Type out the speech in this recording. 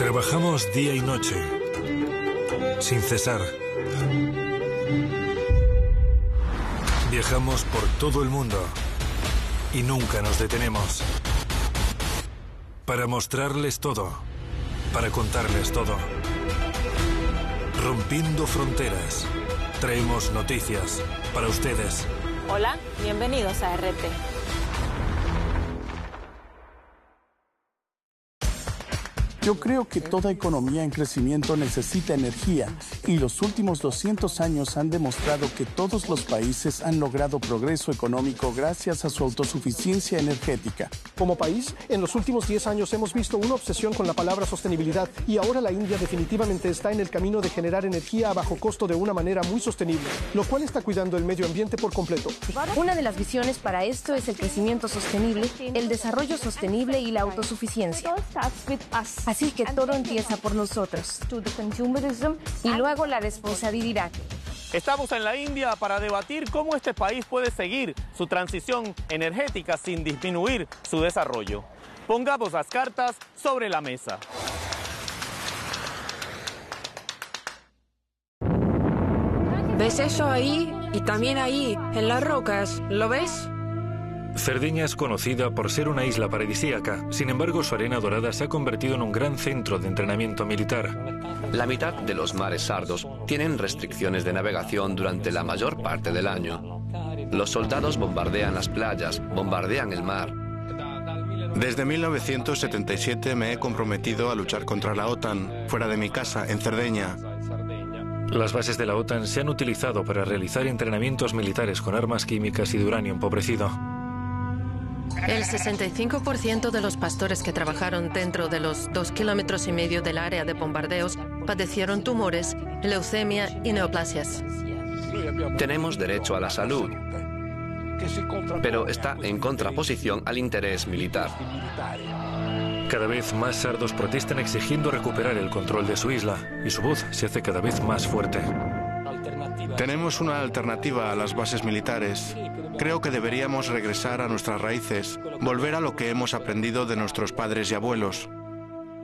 Trabajamos día y noche, sin cesar. Viajamos por todo el mundo y nunca nos detenemos. Para mostrarles todo, para contarles todo. Rompiendo fronteras, traemos noticias para ustedes. Hola, bienvenidos a RT. Yo creo que toda economía en crecimiento necesita energía y los últimos 200 años han demostrado que todos los países han logrado progreso económico gracias a su autosuficiencia energética. Como país, en los últimos 10 años hemos visto una obsesión con la palabra sostenibilidad y ahora la India definitivamente está en el camino de generar energía a bajo costo de una manera muy sostenible, lo cual está cuidando el medio ambiente por completo. Una de las visiones para esto es el crecimiento sostenible, el desarrollo sostenible y la autosuficiencia. Así que todo empieza por nosotros. Y luego la responsabilidad. Estamos en la India para debatir cómo este país puede seguir su transición energética sin disminuir su desarrollo. Pongamos las cartas sobre la mesa. ¿Ves eso ahí? Y también ahí, en las rocas. ¿Lo ves? Cerdeña es conocida por ser una isla paradisíaca. Sin embargo, su arena dorada se ha convertido en un gran centro de entrenamiento militar. La mitad de los mares sardos tienen restricciones de navegación durante la mayor parte del año. Los soldados bombardean las playas, bombardean el mar. Desde 1977 me he comprometido a luchar contra la OTAN, fuera de mi casa, en Cerdeña. Las bases de la OTAN se han utilizado para realizar entrenamientos militares con armas químicas y de uranio empobrecido. El 65% de los pastores que trabajaron dentro de los 2,5 kilómetros del área de bombardeos padecieron tumores, leucemia y neoplasias. Tenemos derecho a la salud, pero está en contraposición al interés militar. Cada vez más sardos protestan exigiendo recuperar el control de su isla y su voz se hace cada vez más fuerte. Tenemos una alternativa a las bases militares. Creo que deberíamos regresar a nuestras raíces, volver a lo que hemos aprendido de nuestros padres y abuelos.